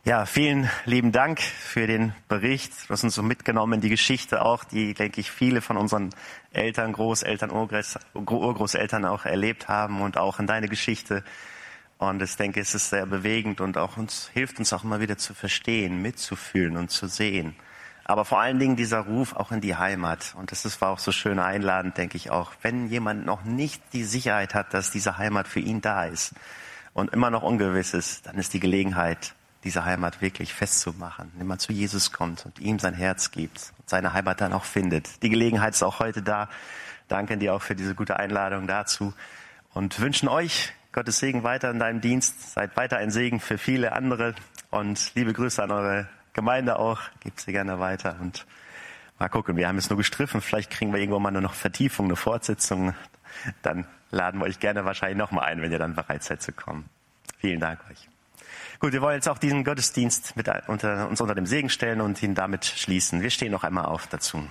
Ja, vielen lieben Dank für den Bericht. Du hast uns so mitgenommen in die Geschichte auch, die, denke ich, viele von unseren Eltern, Großeltern, Urgroßeltern auch erlebt haben und auch in deine Geschichte. Und ich denke, es ist sehr bewegend und auch hilft uns auch immer wieder zu verstehen, mitzufühlen und zu sehen. Aber vor allen Dingen dieser Ruf auch in die Heimat. Und war auch so schön einladend, denke ich auch. Wenn jemand noch nicht die Sicherheit hat, dass diese Heimat für ihn da ist und immer noch ungewiss ist, dann ist die Gelegenheit, diese Heimat wirklich festzumachen, wenn man zu Jesus kommt und ihm sein Herz gibt und seine Heimat dann auch findet. Die Gelegenheit ist auch heute da. Danke dir auch für diese gute Einladung dazu und wünschen euch Gottes Segen weiter in deinem Dienst. Seid weiter ein Segen für viele andere und liebe Grüße an eure Gemeinde auch. Gebt sie gerne weiter und mal gucken. Wir haben es nur gestriffen. Vielleicht kriegen wir irgendwann mal nur noch Vertiefung, eine Fortsetzung. Dann laden wir euch gerne wahrscheinlich nochmal ein, wenn ihr dann bereit seid zu kommen. Vielen Dank euch. Gut, wir wollen jetzt auch diesen Gottesdienst uns unter dem Segen stellen und ihn damit schließen. Wir stehen noch einmal auf dazu.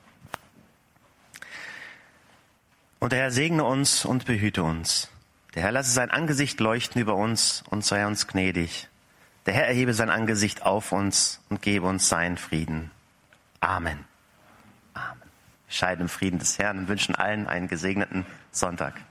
Und der Herr segne uns und behüte uns. Der Herr lasse sein Angesicht leuchten über uns und sei uns gnädig. Der Herr erhebe sein Angesicht auf uns und gebe uns seinen Frieden. Amen. Amen. Wir scheiden im Frieden des Herrn und wünschen allen einen gesegneten Sonntag.